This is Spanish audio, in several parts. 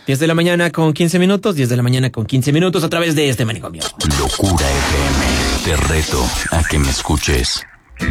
10 de la mañana con 15 minutos, 10 de la mañana con 15 minutos a través de este manicomio. Locura FM, te reto a que me escuches.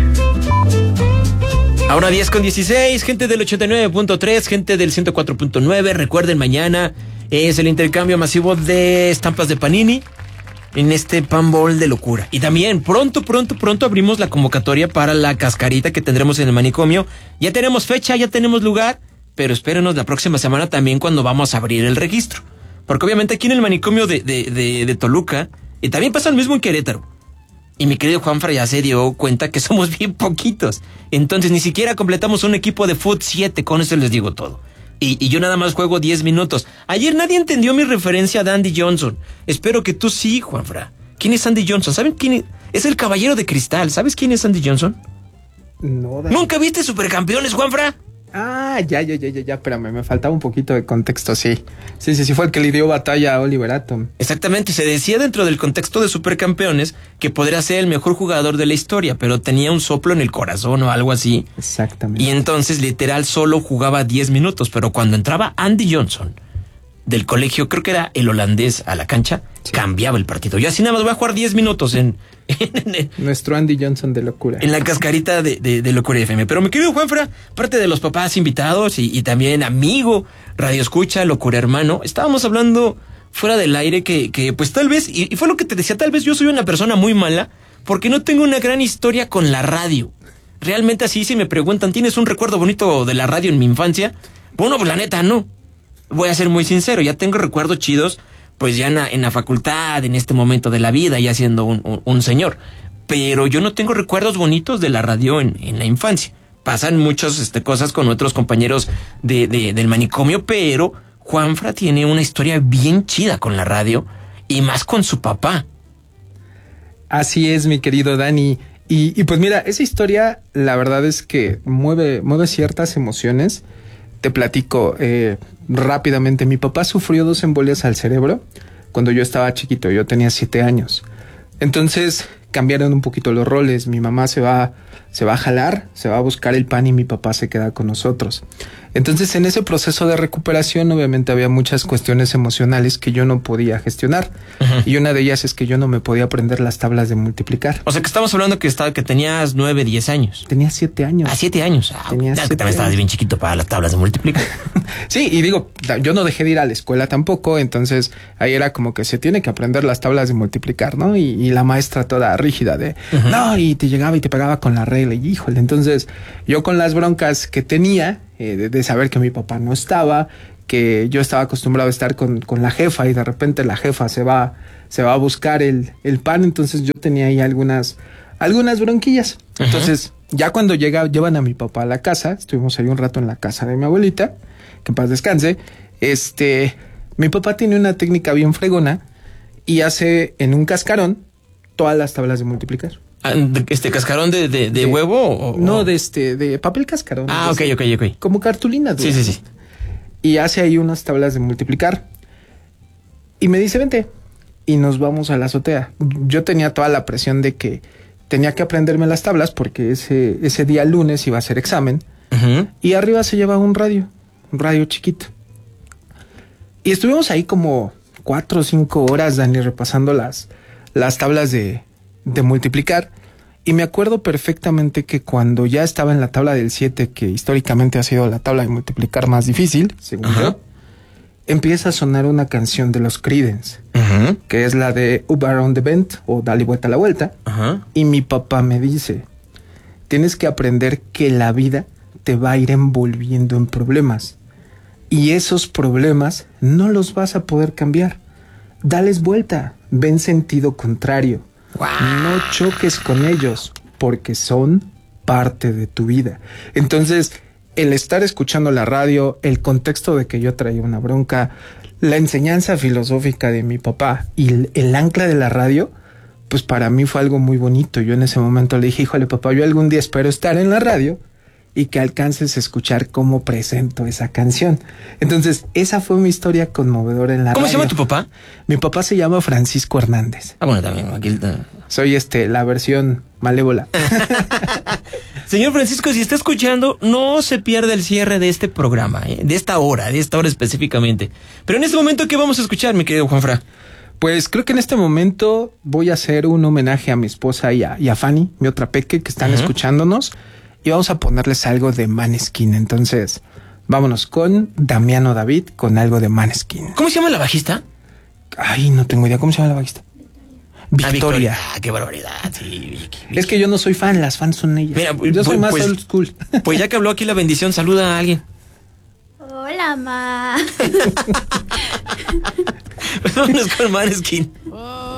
Ahora 10 con 16, gente del 89.3, gente del 104.9. Recuerden, mañana es el intercambio masivo de estampas de Panini en este Pan Bowl de locura. Y también pronto abrimos la convocatoria para la cascarita que tendremos en el manicomio. Ya tenemos fecha, ya tenemos lugar, pero espérenos la próxima semana también cuando vamos a abrir el registro. Porque obviamente aquí en el manicomio de Toluca, y también pasa lo mismo en Querétaro. Y mi querido Juanfra ya se dio cuenta que somos bien poquitos. Entonces ni siquiera completamos un equipo de Foot 7, con eso les digo todo. Y yo nada más juego 10 minutos. Ayer nadie entendió mi referencia a Andy Johnson. Espero que tú sí, Juanfra. ¿Quién es Andy Johnson? ¿Saben quién es? Es el caballero de cristal. ¿Sabes quién es Andy Johnson? No. ¿Nunca viste Supercampeones, Juanfra? Ah, ya, espérame, me faltaba un poquito de contexto, sí. Sí, fue el que le dio batalla a Oliver Atom. Exactamente, se decía dentro del contexto de Supercampeones que podría ser el mejor jugador de la historia, pero tenía un soplo en el corazón o algo así. Exactamente. Y entonces, literal, solo jugaba 10 minutos, pero cuando entraba Andy Johnson del colegio, creo que era el holandés, a la cancha, sí, cambiaba el partido. Yo así nada más voy a jugar 10 minutos en nuestro Andy Johnson de locura. En la cascarita de Locura FM. Pero mi querido Juanfra, parte de los papás invitados y también amigo, radio escucha, locura hermano, estábamos hablando fuera del aire que pues tal vez, y fue lo que te decía, tal vez yo soy una persona muy mala porque no tengo una gran historia con la radio. Realmente así, si me preguntan, ¿tienes un recuerdo bonito de la radio en mi infancia? Bueno, pues la neta no. Voy a ser muy sincero, ya tengo recuerdos chidos, pues ya en la facultad, en este momento de la vida, ya siendo un señor. Pero yo no tengo recuerdos bonitos de la radio en la infancia. Pasan muchas cosas con otros compañeros del manicomio, pero Juanfra tiene una historia bien chida con la radio y más con su papá. Así es, mi querido Dani. Y pues mira, esa historia, la verdad es que mueve ciertas emociones. Te platico rápidamente. Mi papá sufrió 2 embolias al cerebro cuando yo estaba chiquito. Yo tenía 7 años. Entonces cambiaron un poquito los roles. Mi mamá se va a jalar, se va a buscar el pan y mi papá se queda con nosotros. Entonces, en ese proceso de recuperación, obviamente había muchas cuestiones emocionales que yo no podía gestionar. Uh-huh. Y una de ellas es que yo no me podía aprender las tablas de multiplicar. O sea, que estamos hablando que tenías 9, 10 años. Tenía 7 años. 7 años. Tenía 7 también estabas bien chiquito para las tablas de multiplicar. Sí, y digo, yo no dejé de ir a la escuela tampoco, entonces ahí era como que se tiene que aprender las tablas de multiplicar, ¿no? Y la maestra toda rígida de, uh-huh, no, y te llegaba y te pegaba con la regla, y híjole. Entonces, yo con las broncas que tenía, de saber que mi papá no estaba, que yo estaba acostumbrado a estar con la jefa y de repente la jefa se va a buscar el pan, entonces yo tenía ahí algunas bronquillas. Uh-huh. Entonces, ya cuando llevan a mi papá a la casa, estuvimos ahí un rato en la casa de mi abuelita, que en paz descanse, mi papá tiene una técnica bien fregona y hace en un cascarón todas las tablas de multiplicar. ¿Cascarón de huevo? O... No, de papel cascarón. Ah, ok. Como cartulina. Sí. Y hace ahí unas tablas de multiplicar. Y me dice, vente. Y nos vamos a la azotea. Yo tenía toda la presión de que tenía que aprenderme las tablas porque ese día lunes iba a ser examen. Uh-huh. Y arriba se llevaba un radio chiquito. Y estuvimos ahí como 4 o 5 horas, Dani, repasando las tablas de multiplicar. Y me acuerdo perfectamente que cuando ya estaba en la tabla del 7, que históricamente ha sido la tabla de multiplicar más difícil, según uh-huh, yo, empieza a sonar una canción de los Creedence, uh-huh, que es la de Up Around the Bend o Dale Vuelta a la Vuelta. Uh-huh. Y mi papá me dice, tienes que aprender que la vida te va a ir envolviendo en problemas. Y esos problemas no los vas a poder cambiar. Dales vuelta, ve en sentido contrario. Wow. No choques con ellos, porque son parte de tu vida. Entonces, el estar escuchando la radio, el contexto de que yo traía una bronca, la enseñanza filosófica de mi papá y el ancla de la radio, pues para mí fue algo muy bonito. Yo en ese momento le dije, híjole papá, yo algún día espero estar en la radio y que alcances a escuchar cómo presento esa canción. Entonces, esa fue mi historia conmovedora en la radio. ¿Cómo se llama tu papá? Mi papá se llama Francisco Hernández. Ah, bueno, también. Aquí soy la versión malévola. Señor Francisco, si está escuchando, no se pierda el cierre de este programa, de esta hora específicamente. Pero en este momento, ¿qué vamos a escuchar, mi querido Juanfra? Pues creo que en este momento voy a hacer un homenaje a mi esposa y a Fanny, mi otra peque, que están escuchándonos. Y vamos a ponerles algo de Maneskin. Entonces, vámonos con Damiano David con algo de Maneskin. ¿Cómo se llama la bajista? Ay, no tengo idea. ¿Cómo se llama la bajista? Victoria. Qué barbaridad. Sí, Vicky. Es que yo no soy fan, las fans son ellas. Mira, yo soy más pues, old school. Pues ya que habló aquí la bendición, saluda a alguien. Hola, ma. Vámonos con Maneskin.